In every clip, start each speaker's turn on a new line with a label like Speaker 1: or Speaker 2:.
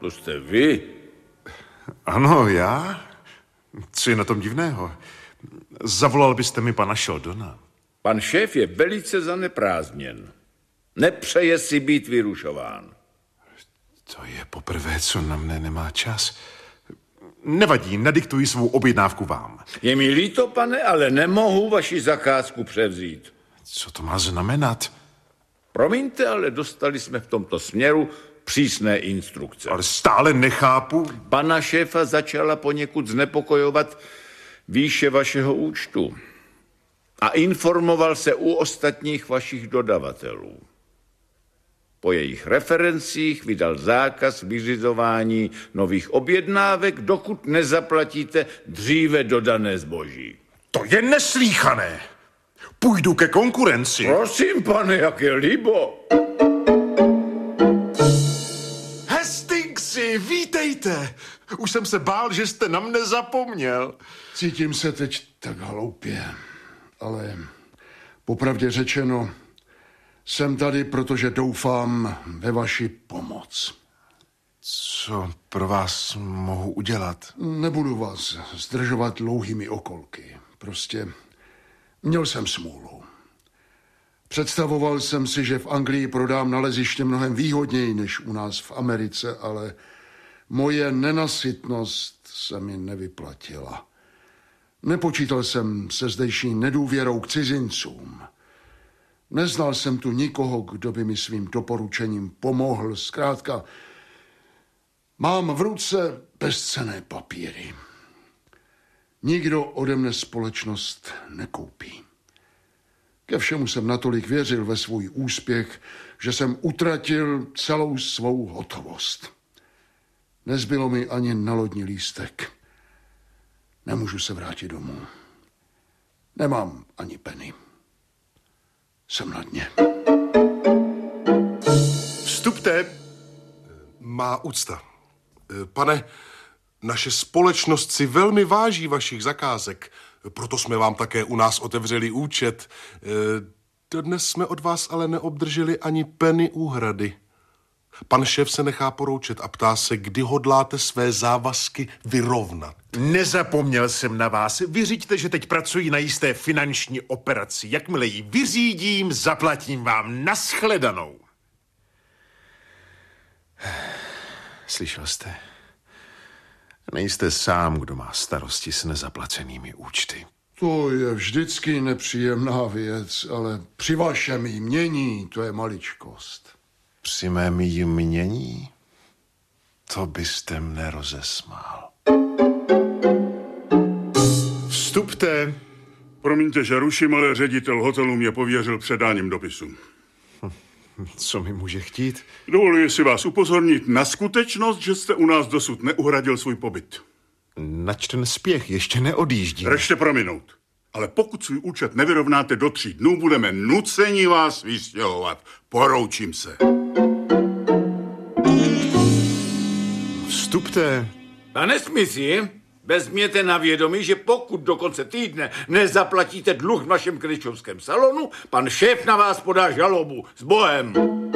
Speaker 1: To jste vy?
Speaker 2: Ano, já? Co je na tom divného? Zavolal byste mi pana Sheldona.
Speaker 1: Pan šéf je velice zaneprázdněn. Nepřeje si být vyrušován.
Speaker 2: To je poprvé, co na mne nemá čas. Nevadí, nadiktuji svou objednávku vám.
Speaker 1: Je mi líto, pane, ale nemohu vaši zakázku převzít.
Speaker 2: Co to má znamenat?
Speaker 1: Promiňte, ale dostali jsme v tomto směru přísné instrukce.
Speaker 2: Ale stále nechápu.
Speaker 1: Pana šéfa začala poněkud znepokojovat výše vašeho účtu a informoval se u ostatních vašich dodavatelů. Po jejich referencích vydal zákaz vyřizování nových objednávek, dokud nezaplatíte dříve dodané zboží.
Speaker 2: To je neslíchané. Půjdu ke konkurenci.
Speaker 1: Prosím, pane, jak je líbo.
Speaker 2: Hastingsi, vítejte. Už jsem se bál, že jste na mne zapomněl.
Speaker 3: Cítím se teď tak hloupě, ale popravdě řečeno, jsem tady, protože doufám ve vaši pomoc.
Speaker 2: Co pro vás mohu udělat?
Speaker 3: Nebudu vás zdržovat dlouhými okolky. Prostě měl jsem smůlu. Představoval jsem si, že v Anglii prodám naleziště mnohem výhodněji než u nás v Americe, ale moje nenasytnost se mi nevyplatila. Nepočítal jsem se zdejší nedůvěrou k cizincům. Neznal jsem tu nikoho, kdo by mi svým doporučením pomohl. Zkrátka, mám v ruce bezcenné papíry. Nikdo ode mne společnost nekoupí. Ke všemu jsem natolik věřil ve svůj úspěch, že jsem utratil celou svou hotovost. Nezbylo mi ani na lodní lístek. Nemůžu se vrátit domů. Nemám ani penny. Jsem na dně.
Speaker 2: Vstupte.
Speaker 4: Má úcta. Pane, naše společnost si velmi váží vašich zakázek, proto jsme vám také u nás otevřeli účet. Dodnes jsme od vás ale neobdrželi ani penny úhrady. Pan šéf se nechá poroučet a ptá se, kdy hodláte své závazky vyrovnat.
Speaker 2: Nezapomněl jsem na vás. Vyřiďte, že teď pracuji na jisté finanční operaci. Jakmile ji vyřídím, zaplatím vám nashledanou. Slyšel jste? Nejste sám, kdo má starosti s nezaplacenými účty.
Speaker 3: To je vždycky nepříjemná věc, ale při vašem jmění to je maličkost.
Speaker 2: Při mém jmění? To byste mne rozesmál. Vstupte.
Speaker 5: Promiňte, že ruším, ale ředitel hotelu mě pověřil předáním dopisu.
Speaker 2: Co mi může chtít?
Speaker 5: Dovoluji si vás upozornit na skutečnost, že jste u nás dosud neuhradil svůj pobyt.
Speaker 2: Nač ten spěch, ještě neodjíždím.
Speaker 5: Rešte prominout. Ale pokud svůj účet nevyrovnáte do 3 dnů, budeme nuceni vás vystěhovat. Poroučím se.
Speaker 2: Vstupte.
Speaker 1: Pane Smithy, vezměte na vědomí, že pokud do konce týdne nezaplatíte dluh v našem kryčovském salonu, pan šéf na vás podá žalobu. S Bohem.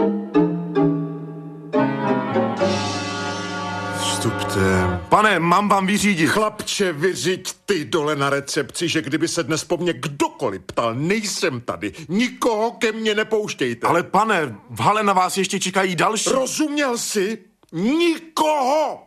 Speaker 2: Vstupte.
Speaker 4: Pane, mám vám vyřídit.
Speaker 2: Chlapče, vyřiď ty dole na recepci, že kdyby se dnes po mně kdokoliv ptal, nejsem tady. Nikoho ke mně nepouštějte.
Speaker 4: Ale pane, v hale na vás ještě čekají další.
Speaker 2: Rozuměl jsi? Nikoho!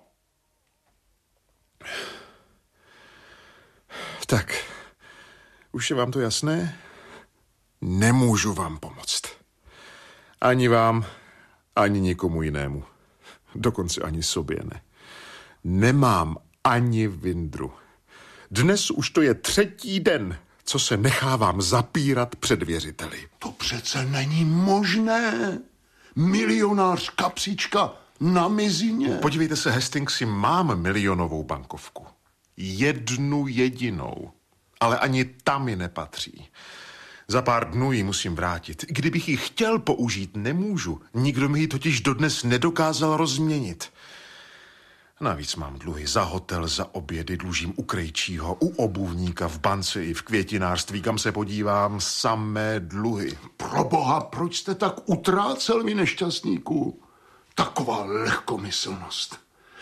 Speaker 2: Tak, už je vám to jasné? Nemůžu vám pomoct. Ani vám, ani nikomu jinému. Dokonce ani sobě ne. Nemám ani vindru. Dnes už to je 3. den, co se nechávám zapírat před věřiteli.
Speaker 3: To přece není možné. Milionář kapsička na mizině.
Speaker 2: Podívejte se, Hastingsi, mám milionovou bankovku. 1 jedinou. Ale ani ta mi nepatří. Za pár dnů ji musím vrátit. Kdybych ji chtěl použít, nemůžu. Nikdo mi ji totiž dodnes nedokázal rozměnit. Navíc mám dluhy za hotel, za obědy, dlužím u krejčího, u obuvníka, v bance i v květinářství, kam se podívám, samé dluhy.
Speaker 3: Proboha, proč jste tak utrácel, vy nešťastníku? Taková lehkomyslnost.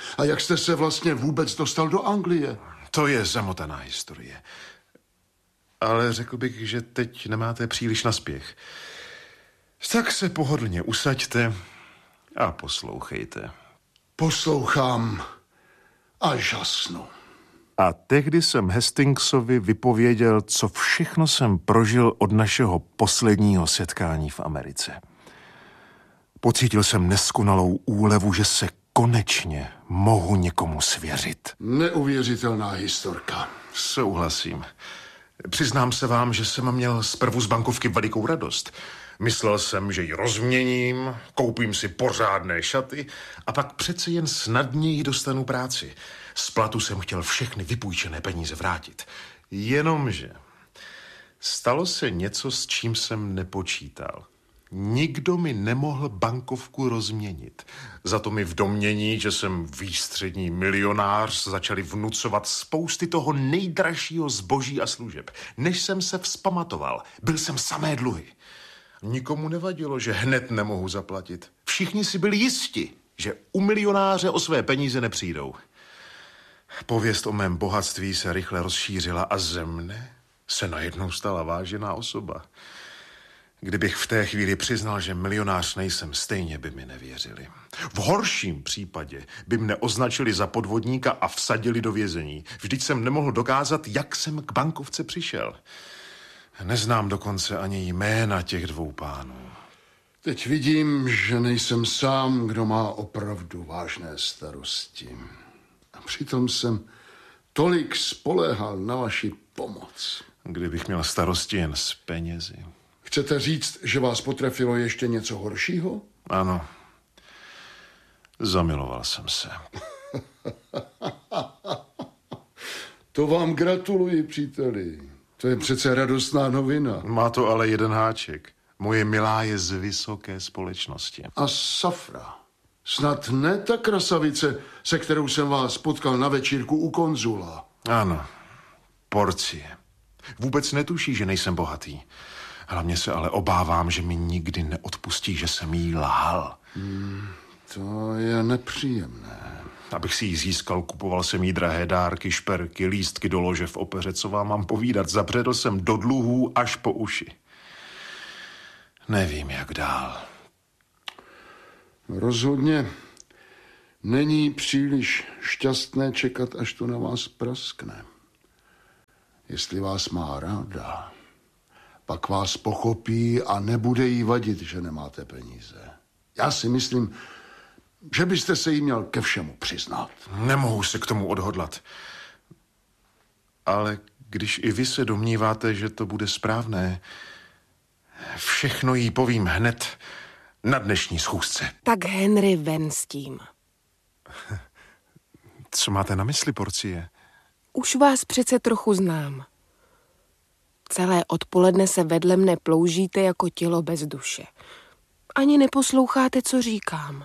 Speaker 3: A jak jste se vlastně vůbec dostal do Anglie?
Speaker 2: To je zamotaná historie. Ale řekl bych, že teď nemáte příliš na spěch. Tak se pohodlně usaďte a poslouchejte.
Speaker 3: Poslouchám a žasnu.
Speaker 2: A tehdy jsem Hastingsovi vypověděl, co všechno jsem prožil od našeho posledního setkání v Americe. Pocítil jsem neskonalou úlevu, že se konečně mohu někomu svěřit.
Speaker 3: Neuvěřitelná historka.
Speaker 2: Souhlasím. Přiznám se vám, že jsem měl zprvu z bankovky velikou radost. Myslel jsem, že ji rozměním, koupím si pořádné šaty a pak přece jen snadněji dostanu práci. Z platu jsem chtěl všechny vypůjčené peníze vrátit. Jenomže stalo se něco, s čím jsem nepočítal. Nikdo mi nemohl bankovku rozměnit. Za to mi v domnění, že jsem výstřední milionář, začali vnucovat spousty toho nejdražšího zboží a služeb. Než jsem se vzpamatoval, byl jsem samé dluhy. Nikomu nevadilo, že hned nemohu zaplatit. Všichni si byli jisti, že u milionáře o své peníze nepřijdou. Pověst o mém bohatství se rychle rozšířila a ze mne se najednou stala vážená osoba. Kdybych v té chvíli přiznal, že milionář nejsem, stejně by mi nevěřili. V horším případě by mne označili za podvodníka a vsadili do vězení. Vždyť jsem nemohl dokázat, jak jsem k bankovce přišel. Neznám dokonce ani jména těch dvou pánů.
Speaker 3: Teď vidím, že nejsem sám, kdo má opravdu vážné starosti. A přitom jsem tolik spoléhal na vaši pomoc.
Speaker 2: Kdybych měl starosti jen s penězi.
Speaker 3: Chcete říct, že vás potrefilo ještě něco horšího?
Speaker 2: Ano. Zamiloval jsem se.
Speaker 3: To vám gratuluji, příteli. To je přece radostná novina.
Speaker 2: Má to ale jeden háček. Moje milá je z vysoké společnosti.
Speaker 3: A Safra. Snad ne ta krasavice, se kterou jsem vás potkal na večírku u konzula.
Speaker 2: Ano. Porcie. Vůbec netuší, že nejsem bohatý. Hlavně se ale obávám, že mi nikdy neodpustí, že jsem jí lhal.
Speaker 3: To je nepříjemné.
Speaker 2: Abych si ji získal, kupoval jsem jí drahé dárky, šperky, lístky do lože v opeře. Co vám mám povídat? Zabředl jsem do dluhů až po uši. Nevím, jak dál.
Speaker 3: Rozhodně není příliš šťastné čekat, až to na vás praskne. Jestli vás má ráda, pak vás pochopí a nebude jí vadit, že nemáte peníze. Já si myslím, že byste se jí měl ke všemu přiznat.
Speaker 2: Nemohu se k tomu odhodlat. Ale když i vy se domníváte, že to bude správné, všechno jí povím hned na dnešní schůzce.
Speaker 6: Tak Henry, ven s tím.
Speaker 2: Co máte na mysli, Porcie?
Speaker 6: Už vás přece trochu znám. Celé odpoledne se vedle mne ploužíte jako tělo bez duše. Ani neposloucháte, co říkám.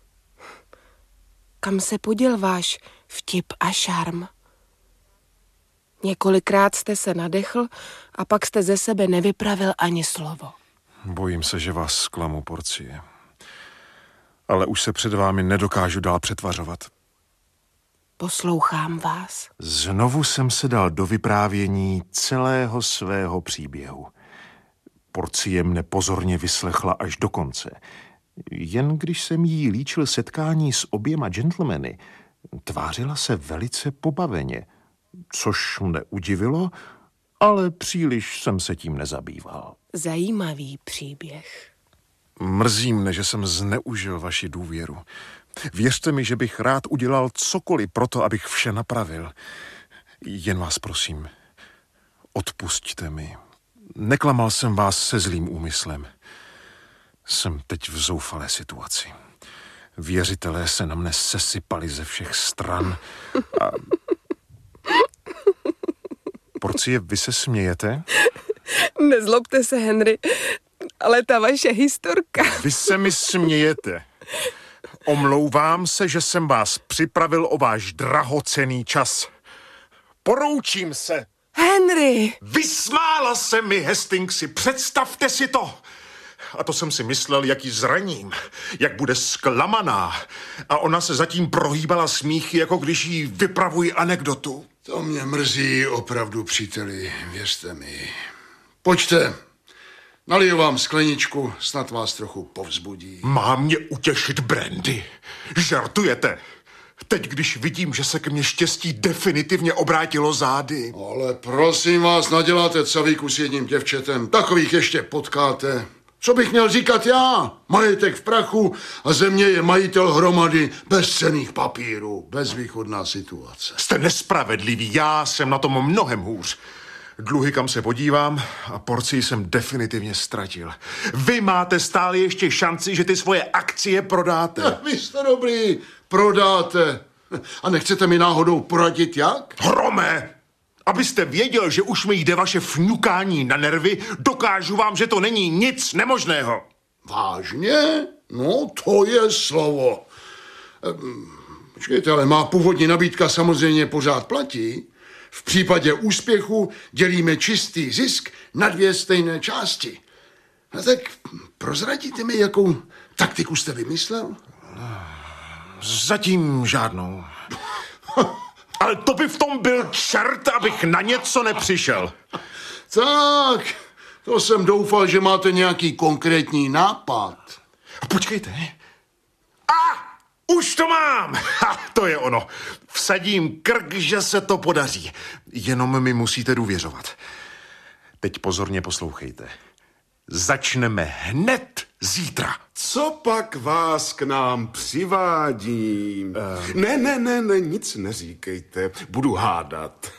Speaker 6: Kam se poděl váš vtip a šarm? Několikrát jste se nadechl a pak jste ze sebe nevypravil ani slovo.
Speaker 2: Bojím se, že vás zklamu, Porcie. Ale už se před vámi nedokážu dál přetvařovat.
Speaker 6: Poslouchám vás.
Speaker 2: Znovu jsem se dal do vyprávění celého svého příběhu. Porcie mne pozorně vyslechla až do konce. Jen když jsem jí líčil setkání s oběma gentlemany, tvářila se velice pobaveně, což mne udivilo, ale příliš jsem se tím nezabýval.
Speaker 6: Zajímavý příběh.
Speaker 2: Mrzí mne, že jsem zneužil vaši důvěru. Věřte mi, že bych rád udělal cokoliv pro to, abych vše napravil. Jen vás prosím, odpusťte mi. Neklamal jsem vás se zlým úmyslem. Jsem teď v zoufalé situaci. Věřitelé se na mne sesypali ze všech stran a... Porcie, vy se smějete?
Speaker 6: Nezlobte se, Henry, ale ta vaše historka...
Speaker 2: Vy se mi smějete. Omlouvám se, že jsem vás připravil o váš drahocenný čas. Poroučím se.
Speaker 6: Henry!
Speaker 2: Vysmála se mi, Hastingsi, představte si to. A to jsem si myslel, jak ji zraním, jak bude zklamaná. A ona se zatím prohýbala smíchy, jako když jí vypravují anekdotu.
Speaker 3: To mě mrzí opravdu, příteli, věřte mi. Pojďte, naliju vám skleničku, snad vás trochu povzbudí.
Speaker 2: Má mě utěšit brandy. Žartujete? Teď, když vidím, že se ke mně štěstí definitivně obrátilo zády.
Speaker 3: Ale prosím vás, naděláte cavíku s jedním děvčetem. Takových ještě potkáte. Co bych měl říkat já? Majetek v prachu a země je majitel hromady bezcenných papírů. Bezvýchodná situace.
Speaker 2: Jste nespravedlivý, já jsem na tom mnohem hůř. Dluhy, kam se podívám, a porci jsem definitivně ztratil. Vy máte stále ještě šanci, že ty svoje akcie prodáte.
Speaker 3: Vy jste dobrý, prodáte. A nechcete mi náhodou poradit jak?
Speaker 2: Hrome! Abyste věděl, že už mi jde vaše fňukání na nervy, dokážu vám, že to není nic nemožného.
Speaker 3: Vážně? No, to je slovo. Počkejte, ale má původní nabídka samozřejmě pořád platí. V případě úspěchu dělíme čistý zisk na 2 stejné části. No tak prozradíte mi, jakou taktiku jste vymyslel?
Speaker 2: Zatím žádnou. Ale to by v tom byl čert, abych na něco nepřišel.
Speaker 3: Tak, to jsem doufal, že máte nějaký konkrétní nápad.
Speaker 2: Počkejte. Už to mám! To je ono. Vsadím krk, že se to podaří. Jenom mi musíte důvěřovat. Teď pozorně poslouchejte. Začneme hned zítra.
Speaker 4: Co pak vás k nám přivádí? Ne, nic neříkejte. Budu hádat.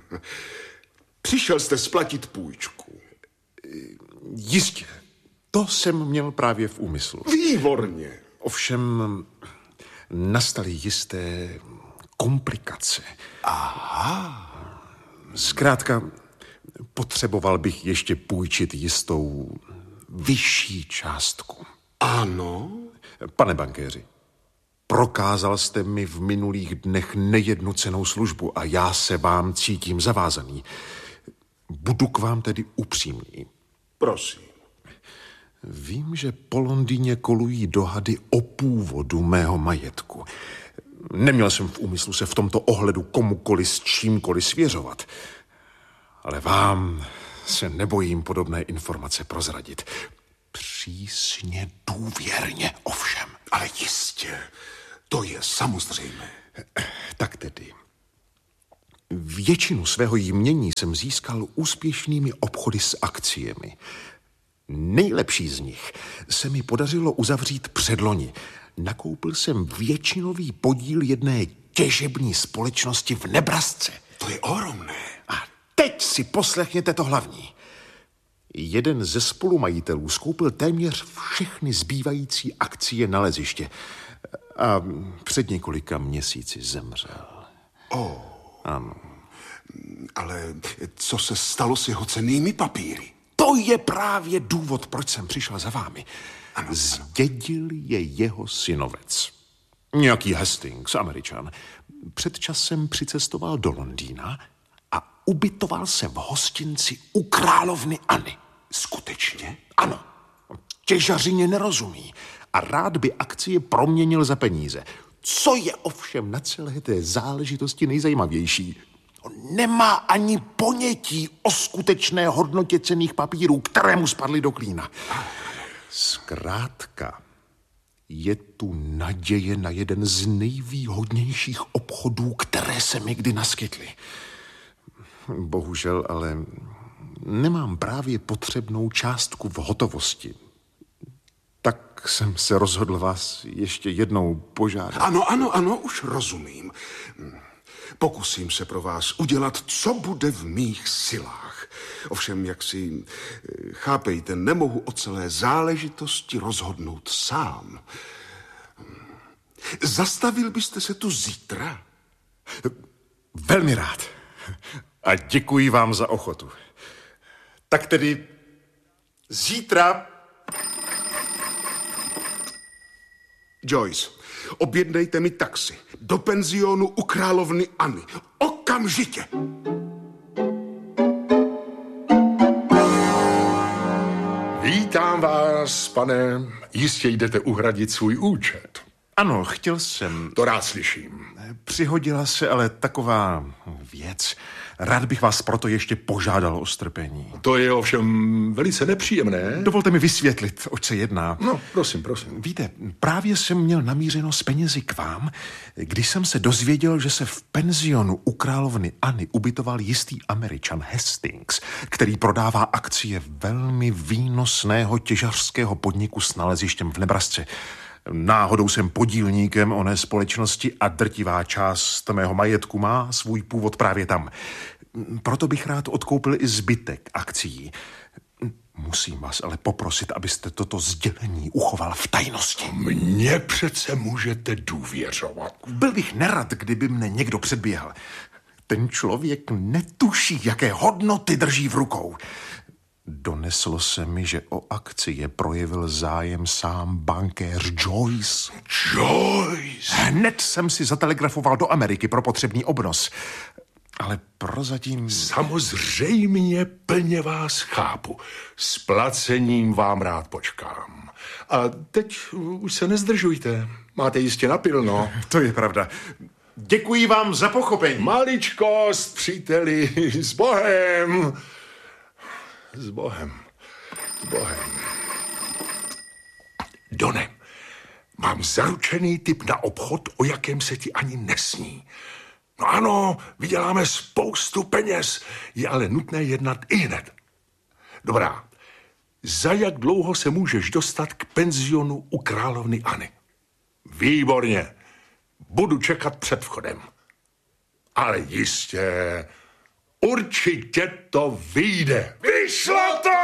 Speaker 4: Přišel jste splatit půjčku.
Speaker 2: Jistě. To jsem měl právě v úmyslu.
Speaker 4: Výborně.
Speaker 2: Ovšem nastaly jisté komplikace.
Speaker 4: Aha.
Speaker 2: Zkrátka, potřeboval bych ještě půjčit jistou vyšší částku.
Speaker 4: Ano?
Speaker 2: Pane bankéři, prokázal jste mi v minulých dnech nejednu cennou službu a já se vám cítím zavázaný. Budu k vám tedy upřímný.
Speaker 4: Prosím.
Speaker 2: Vím, že po Londýně kolují dohady o původu mého majetku. Neměl jsem v úmyslu se v tomto ohledu komukoli s čímkoliv svěřovat. Ale vám se nebojím podobné informace prozradit. Přísně důvěrně ovšem.
Speaker 4: Ale jistě, to je samozřejmé.
Speaker 2: Tak tedy. Většinu svého jmění jsem získal úspěšnými obchody s akciemi. Nejlepší z nich se mi podařilo uzavřít předloni. Nakoupil jsem většinový podíl jedné těžební společnosti v Nebrasce.
Speaker 4: To je ohromné.
Speaker 2: A teď si poslechněte to hlavní. Jeden ze spolumajitelů skoupil téměř všechny zbývající akcie naleziště a před několika měsíci zemřel. Ano.
Speaker 4: Ale co se stalo s jeho cennými papíry?
Speaker 2: To je právě důvod, proč jsem přišel za vámi. Zdědil je jeho synovec. Nějaký Hastings, Američan. Před časem přicestoval do Londýna a ubytoval se v hostinci u královny Anny.
Speaker 4: Skutečně?
Speaker 2: Ano. Těžařině nerozumí a rád by akcie proměnil za peníze. Co je ovšem na celé té záležitosti nejzajímavější? On nemá ani ponětí o skutečné hodnotě cenných papírů, které mu spadly do klína. Zkrátka, je tu naděje na jeden z nejvýhodnějších obchodů, které se mi kdy naskytly. Bohužel, ale nemám právě potřebnou částku v hotovosti. Tak jsem se rozhodl vás ještě jednou požádat.
Speaker 4: Ano, už rozumím. Pokusím se pro vás udělat, co bude v mých silách. Ovšem, jak si chápejte, nemohu o celé záležitosti rozhodnout sám. Zastavil byste se tu zítra?
Speaker 2: Velmi rád. A děkuji vám za ochotu. Tak tedy zítra...
Speaker 4: Joyce, objednejte mi taxi do penzionu u královny Anny. Okamžitě!
Speaker 7: Vítám vás nás, pane, jistě jdete uhradit svůj účet.
Speaker 2: Ano, chtěl jsem.
Speaker 7: To rád slyším.
Speaker 2: Přihodila se ale taková věc. Rád bych vás proto ještě požádal o strpení.
Speaker 7: To je ovšem velice nepříjemné.
Speaker 2: Dovolte mi vysvětlit, oč se jedná.
Speaker 7: No, prosím, prosím.
Speaker 2: Víte, právě jsem měl namířeno s penězi k vám, když jsem se dozvěděl, že se v penzionu u královny Anny ubytoval jistý Američan Hastings, který prodává akcie velmi výnosného těžařského podniku s nalezištěm v Nebrasce. Náhodou jsem podílníkem oné společnosti a drtivá část mého majetku má svůj původ právě tam. Proto bych rád odkoupil i zbytek akcií. Musím vás ale poprosit, abyste toto sdělení uchoval v tajnosti.
Speaker 7: Mně přece můžete důvěřovat.
Speaker 2: Byl bych nerad, kdyby mne někdo předběhl. Ten člověk netuší, jaké hodnoty drží v rukou. Doneslo se mi, že o akcie projevil zájem sám bankéř Joyce.
Speaker 7: Joyce?
Speaker 2: Hned jsem si zatelegrafoval do Ameriky pro potřebný obnos. Ale prozatím...
Speaker 7: Samozřejmě plně vás chápu. S placením vám rád počkám. A teď už se nezdržujte. Máte jistě napilno.
Speaker 2: To je pravda. Děkuji vám za pochopení.
Speaker 7: Maličkost, příteli, s Bohem. S Bohem. S Bohem. Done, mám zaručený tip na obchod, o jakém se ti ani nesní. No ano, vyděláme spoustu peněz, je ale nutné jednat ihned. Dobrá, za jak dlouho se můžeš dostat k penzionu u královny Anny? Výborně, budu čekat před vchodem. Ale jistě, určitě to vyjde. Vyšlo to!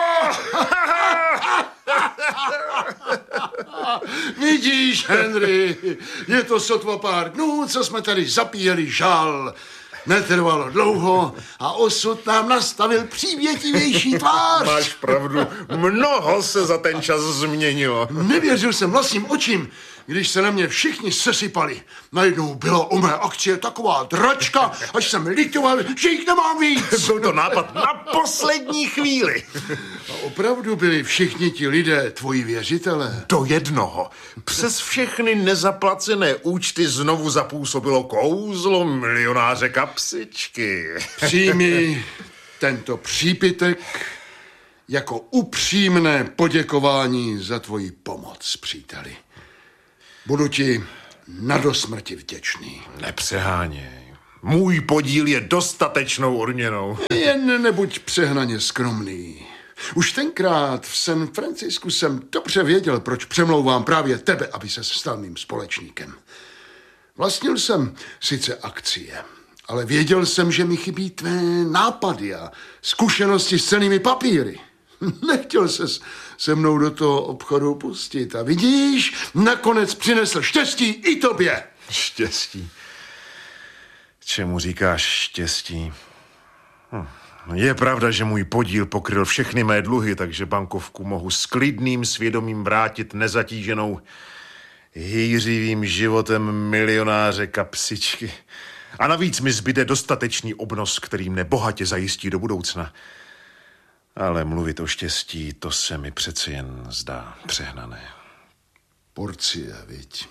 Speaker 3: Vidíš, Henry, je to sotva pár dnů, co jsme tady zapíjeli žal. Netrvalo dlouho a osud nám nastavil přívětivější tvář.
Speaker 2: Máš pravdu, mnoho se za ten čas změnilo.
Speaker 3: Nevěřil jsem vlastním očím, když se na mě všichni sesypali. Najednou byla o mé akcie taková dračka, až jsem litoval, že jich nemám víc.
Speaker 2: Byl to nápad na poslední chvíli.
Speaker 3: A opravdu byli všichni ti lidé tvoji věřitelé?
Speaker 2: Do jednoho. Přes všechny nezaplacené účty znovu zapůsobilo kouzlo milionáře Kapsičky.
Speaker 3: Přijmi tento přípitek jako upřímné poděkování za tvoji pomoc, příteli. Budu ti na dosmrti vděčný.
Speaker 2: Nepřeháněj. Můj podíl je dostatečnou odměnou.
Speaker 3: Jen nebuď přehnaně skromný. Už tenkrát v San Francisku jsem dobře věděl, proč přemlouvám právě tebe, aby ses stal mým společníkem. Vlastnil jsem sice akcie, ale věděl jsem, že mi chybí tvé nápady a zkušenosti s cennými papíry. Nechtěl ses se mnou do toho obchodu pustit a vidíš, nakonec přinesl štěstí i tobě.
Speaker 2: Štěstí. Čemu říkáš štěstí? Je pravda, že můj podíl pokryl všechny mé dluhy, takže bankovku mohu s klidným svědomím vrátit nezatíženou hýřivým životem milionáře Kapsičky. A navíc mi zbyde dostatečný obnos, který mne bohatě zajistí do budoucna. Ale mluvit o štěstí, to se mi přece jen zdá přehnané.
Speaker 3: Porcie, viď?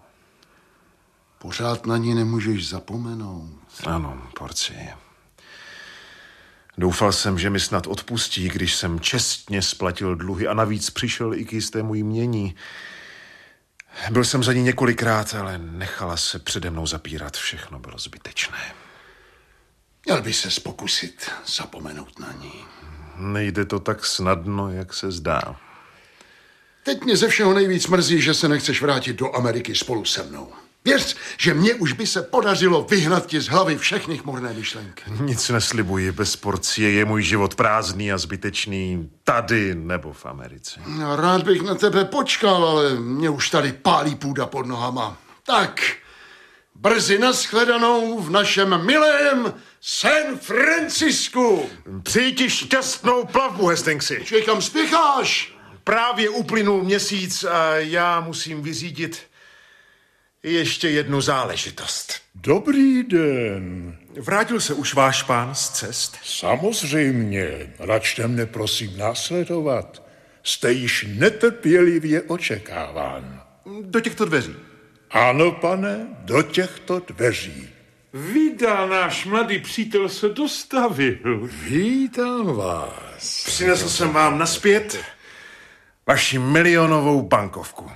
Speaker 3: Pořád na ní nemůžeš zapomenout.
Speaker 2: Ano, porcie. Doufal jsem, že mi snad odpustí, když jsem čestně splatil dluhy a navíc přišel i k jistému jmění. Byl jsem za ní několikrát, ale nechala se přede mnou zapírat. Všechno bylo zbytečné.
Speaker 3: Měl by ses pokusit zapomenout na ní.
Speaker 2: Nejde to tak snadno, jak se zdá.
Speaker 3: Teď mě ze všeho nejvíc mrzí, že se nechceš vrátit do Ameriky spolu se mnou. Věř, že mně už by se podařilo vyhnat ti z hlavy všechny chmurné myšlenky.
Speaker 2: Nic neslibuji, bez porcie je můj život prázdný a zbytečný tady nebo v Americe.
Speaker 3: Rád bych na tebe počkal, ale mě už tady pálí půda pod nohama. Tak, brzy nashledanou v našem milém San Francisku.
Speaker 2: Přeji ti šťastnou plavbu, Hastingsi.
Speaker 3: Čej, kam spěcháš?
Speaker 2: Právě uplynul měsíc a já musím vyřídit ještě jednu záležitost.
Speaker 7: Dobrý den.
Speaker 2: Vrátil se už váš pán z cest?
Speaker 7: Samozřejmě. Račte mne prosím následovat. jste již netrpělivě očekáván.
Speaker 2: Do těchto dveří.
Speaker 7: Ano, pane, do těchto dveří.
Speaker 8: Vida, náš mladý přítel se dostavil.
Speaker 7: Vítám vás.
Speaker 2: Přinesl jsem vám nazpět vaši milionovou bankovku.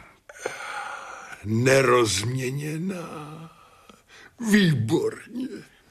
Speaker 7: Nerozměněná. Výborně.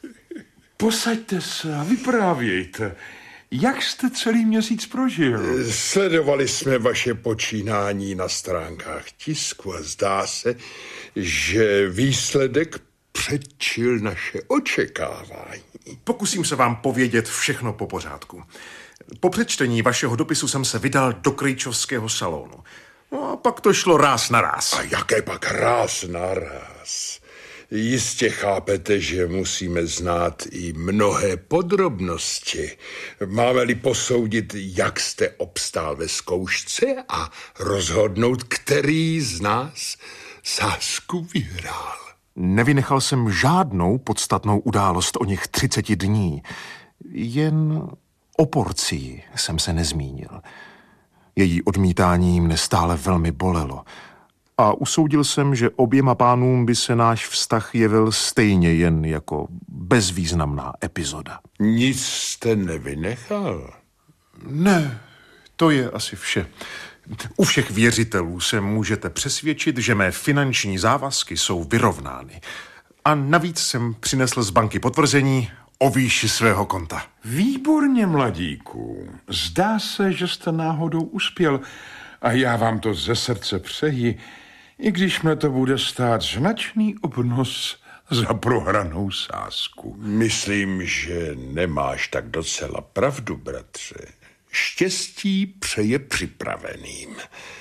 Speaker 8: Posaďte se a vyprávějte. Jak jste celý měsíc prožil?
Speaker 7: Sledovali jsme vaše počínání na stránkách tisku a zdá se, že výsledek předčil naše očekávání.
Speaker 2: Pokusím se vám povědět všechno po pořádku. Po přečtení vašeho dopisu jsem se vydal do Krejčovského salonu. No a pak to šlo ráz na ráz.
Speaker 7: A jaké pak ráz na ráz? Jistě chápete, že musíme znát i mnohé podrobnosti. Máme-li posoudit, jak jste obstál ve zkoušce a rozhodnout, který z nás sázku vyhrál.
Speaker 2: Nevynechal jsem žádnou podstatnou událost o něch 30 dní. Jen o Porcii jsem se nezmínil. Její odmítání mne stále velmi bolelo. A usoudil jsem, že oběma pánům by se náš vztah jevil stejně jen jako bezvýznamná epizoda.
Speaker 7: Nic jste nevynechal?
Speaker 2: Ne, to je asi vše. U všech věřitelů se můžete přesvědčit, že mé finanční závazky jsou vyrovnány. A navíc jsem přinesl z banky potvrzení o výši svého konta.
Speaker 8: Výborně, mladíku. Zdá se, že jste náhodou uspěl a já vám to ze srdce přeji, i když mě to bude stát značný obnos za prohranou sázku.
Speaker 7: Myslím, že nemáš tak docela pravdu, bratře. Štěstí přeje připraveným.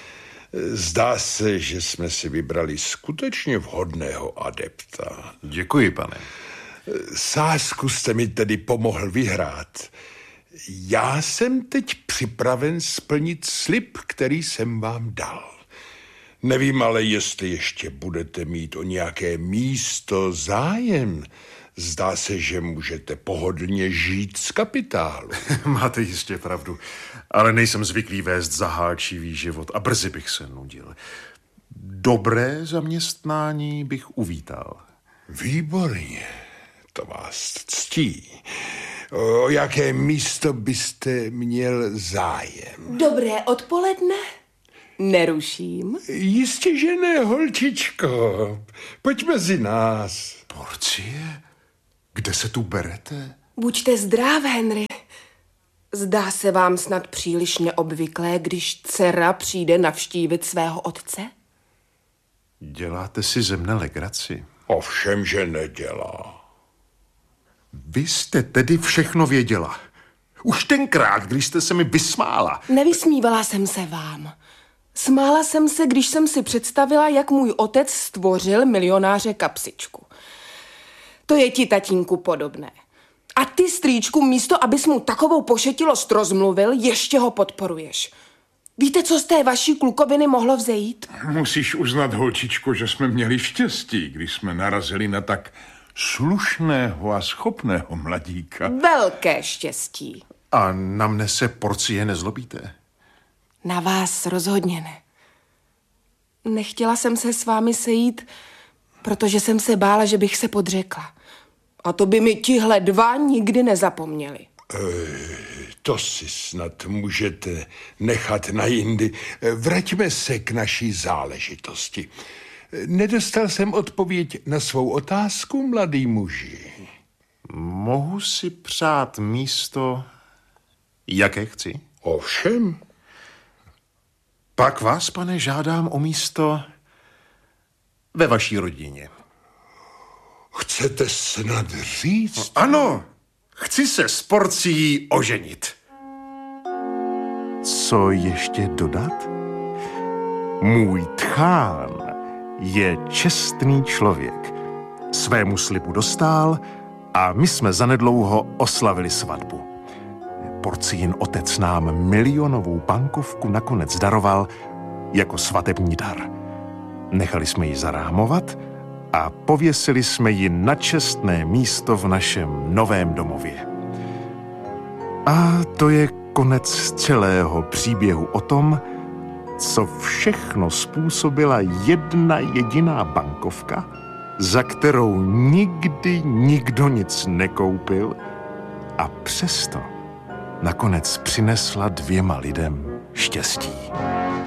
Speaker 7: Zdá se, že jsme si vybrali skutečně vhodného adepta.
Speaker 2: Děkuji, pane.
Speaker 7: Sázku jste mi tedy pomohl vyhrát. Já jsem teď připraven splnit slib, který jsem vám dal. Nevím ale, jestli ještě budete mít o nějaké místo zájem. Zdá se, že můžete pohodlně žít z kapitálu.
Speaker 2: Máte jistě pravdu, ale nejsem zvyklý vést zahálčivý život a brzy bych se nudil. Dobré zaměstnání bych uvítal.
Speaker 7: Výborně, to vás ctí. O jaké místo byste měl zájem?
Speaker 6: Dobré odpoledne. Neruším.
Speaker 7: Jistě, že ne, holčičko. Pojď mezi nás.
Speaker 2: Porcie? Kde se tu berete?
Speaker 6: Buďte zdrav, Henry. Zdá se vám snad příliš neobvyklé, když dcera přijde navštívit svého otce?
Speaker 2: Děláte si ze mne legraci.
Speaker 7: Ovšem, že nedělá.
Speaker 2: Vy jste tedy všechno věděla. Už tenkrát, když jste se mi vysmála.
Speaker 6: Nevysmívala jsem se vám. Smála jsem se, když jsem si představila, jak můj otec stvořil milionáře Kapsičku. To je ti, tatínku, podobné. A ty, strýčku, místo, abys mu takovou pošetilost rozmluvil, ještě ho podporuješ. Víte, co z té vaší klukoviny mohlo vzejít?
Speaker 8: Musíš uznat, holčičko, že jsme měli štěstí, když jsme narazili na tak slušného a schopného mladíka.
Speaker 6: Velké štěstí.
Speaker 2: A na mne se, Porcie, nezlobíte?
Speaker 6: Na vás rozhodně ne. Nechtěla jsem se s vámi sejít, protože jsem se bála, že bych se podřekla. A to by mi tihle dva nikdy nezapomněli.
Speaker 7: To si snad můžete nechat na jindy. Vraťme se k naší záležitosti. Nedostal jsem odpověď na svou otázku, mladý muži.
Speaker 2: Mohu si přát místo, jaké chci?
Speaker 7: Ovšem.
Speaker 2: Pak vás, pane, žádám o místo ve vaší rodině.
Speaker 7: Chcete snad říct?
Speaker 2: Ano, chci se s Porcií oženit. Co ještě dodat? Můj tchán je čestný člověk. Svému slibu dostál a my jsme zanedlouho oslavili svatbu. Porcijin otec nám milionovou bankovku nakonec daroval jako svatební dar. Nechali jsme ji zarámovat a pověsili jsme ji na čestné místo v našem novém domově. A to je konec celého příběhu o tom, co všechno způsobila jedna jediná bankovka, za kterou nikdy nikdo nic nekoupil a přesto nakonec přinesla 2 lidem štěstí.